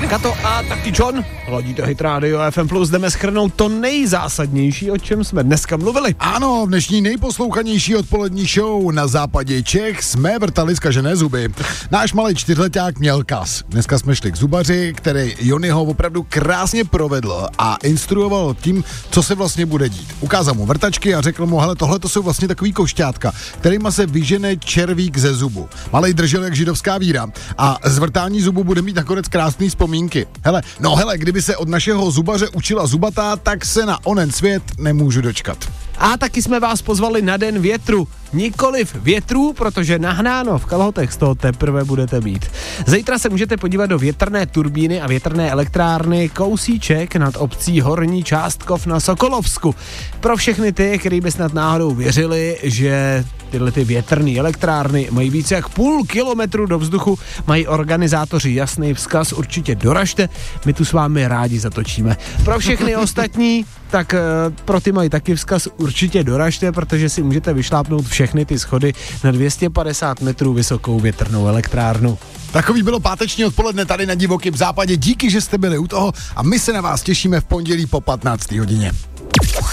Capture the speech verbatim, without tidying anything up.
Kato a taky John. Hladíte Hit Radio F M plus, jdeme shrnout to nejzásadnější, o čem jsme dneska mluvili. Ano, v dnešní nejposlouchanější odpolední show na západě Čech jsme vrtali zkažené zuby. Náš malý čtyřleták měl kas. Dneska jsme šli k zubaři, který Jonyho opravdu krásně provedl a instruoval tím, co se vlastně bude dít. Ukázal mu vrtačky a řekl mu, hele, tohle to jsou vlastně takový košťátka, kterýma se vyžene červík ze zubu. Malej držel jak židovská víra a z vrtání zubu bude mít nakonec krásný vzpomínky. Hele, no hele, kdyby se od našeho zubaře učila zubatá, tak se na onen svět nemůžu dočkat. A taky jsme vás pozvali na Den větru. Nikoliv větrů, protože nahnáno v kalhotech z toho teprve budete mít. Zítra se můžete podívat do větrné turbíny a větrné elektrárny kousíček nad obcí Horní Částkov na Sokolovsku. Pro všechny ty, kteří by snad náhodou věřili, že tyhle ty větrné elektrárny mají více jak půl kilometru do vzduchu, mají organizátoři jasný vzkaz, určitě doražte, my tu s vámi rádi zatočíme. Pro všechny ostatní, tak pro ty mají taky vzkaz, určitě doražte, protože si můžete vyšlápnout všechny ty schody na dvě stě padesát metrů vysokou větrnou elektrárnu. Takový bylo páteční odpoledne tady na Divokém západě. Díky, že jste byli u toho a my se na vás těšíme v pondělí po patnácté hodině.